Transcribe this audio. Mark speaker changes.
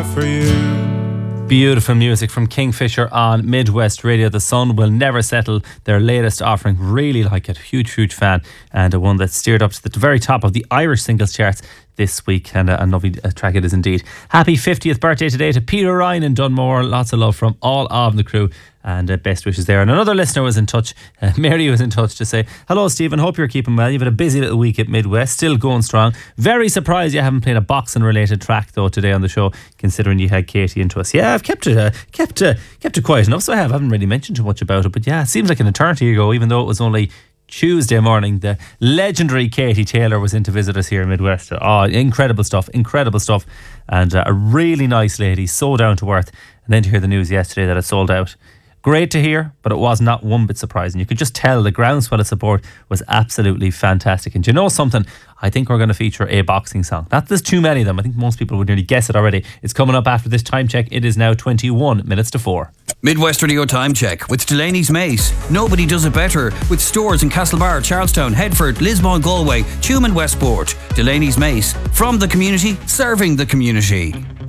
Speaker 1: have for you.
Speaker 2: Beautiful music from Kingfisher on Midwest Radio. The Sun Will Never Settle, their latest offering. Really like it. Huge fan. And one that steered up to the very top of the Irish singles charts this week, and a lovely track it is indeed. Happy 50th birthday today to Peter Ryan in Dunmore. Lots of love from all of the crew, and best wishes there. And another listener was in touch, Mary was in touch to say, hello Stephen, hope you're keeping well. You've had a busy little week at Midwest, still going strong. Very surprised you haven't played a boxing related track though today on the show, considering you had Katie into us. Yeah, I've kept it quiet enough, so I haven't really mentioned too much about it, but yeah, it seems like an eternity ago, even though it was only Tuesday morning. The legendary Katie Taylor was in to visit us here in Midwest. Oh, incredible stuff, and a really nice lady, so down to earth. And then to hear the news yesterday that it sold out. Great to hear, but it was not one bit surprising. You could just tell the groundswell of support was absolutely fantastic. And do you know something? I think we're going to feature a boxing song. Not there's too many of them. I think most people would nearly guess it already. It's coming up after this time check. It is now 21 minutes to 4.
Speaker 3: Midwest Radio Time Check with Delaney's Mace. Nobody does it better, with stores in Castlebar, Charlestown, Headford, Lismore, Galway, Tuam and Westport. Delaney's Mace. From the community, serving the community.